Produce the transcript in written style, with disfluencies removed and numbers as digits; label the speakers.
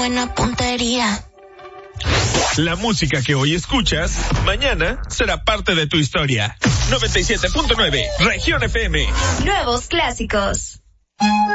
Speaker 1: buena puntería.
Speaker 2: La música que hoy escuchas, mañana será parte de tu historia. 97.9, Región FM.
Speaker 3: Nuevos clásicos.